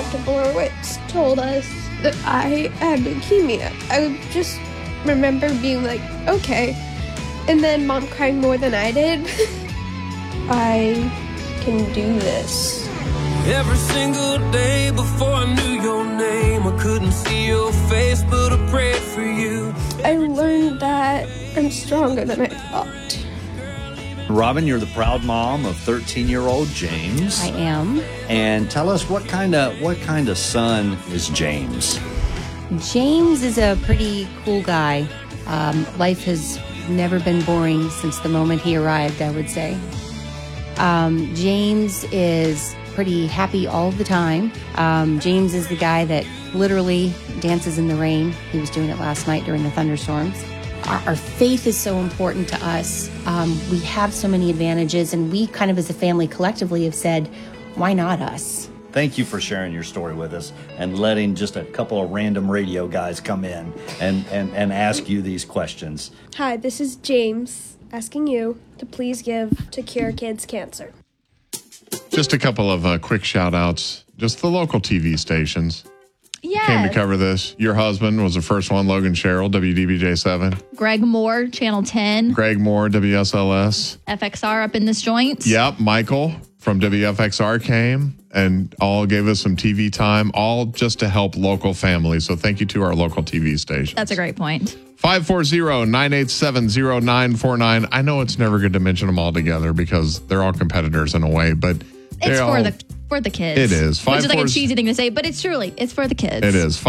Dr. Horowitz told us that I had leukemia, I just remember being like, okay. And then Mom crying more than I did. I can do this. Every single day before I knew your name, I couldn't see your face, but I prayed for you. I learned that I'm stronger than I thought. Robin, you're the proud mom of 13-year-old James. I am. And tell us what kind of son is James? James is a pretty cool guy. Life has never been boring since the moment he arrived, I would say. James is pretty happy all the time. James is the guy that literally dances in the rain. He was doing it last night during the thunderstorms. Our faith is so important to us. We have so many advantages, and we kind of as a family collectively have said, why not us? Thank you for sharing your story with us and letting just a couple of random radio guys come in and ask you these questions. Hi, this is James asking you to please give to Cure Kids Cancer. Just a couple of quick shout outs. Just the local TV stations. Yes. Came to cover this. Your husband was the first one, Logan Sherrill, WDBJ7. Greg Moore, Channel 10. Greg Moore, WSLS. FXR up in this joint. Yep, Michael from WFXR came and all gave us some TV time, all just to help local families. So thank you to our local TV stations. That's a great point. 540-987-0949. I know it's never good to mention them all together because they're all competitors in a way, but It's for the kids. It is. Which is like a cheesy thing to say, but it's for the kids. It is.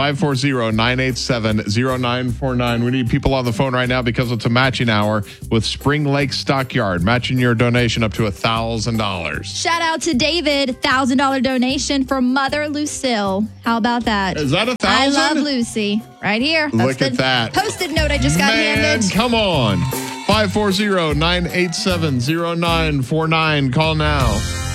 540-987-0949. We need people on the phone right now because it's a matching hour with Spring Lake Stockyard, matching your donation up to $1,000. Shout out to David, $1,000 donation for Mother Lucille. How about that? Is that $1,000? I love Lucy. Right here. Look at that. Post-it note I just got handed. Come on. 540-987-0949. Call now.